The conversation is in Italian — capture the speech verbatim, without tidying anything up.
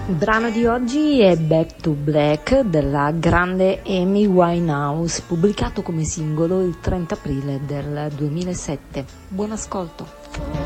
Il brano di oggi è Back to Black della grande Amy Winehouse, pubblicato come singolo il trenta aprile del duemilasette. Buon ascolto.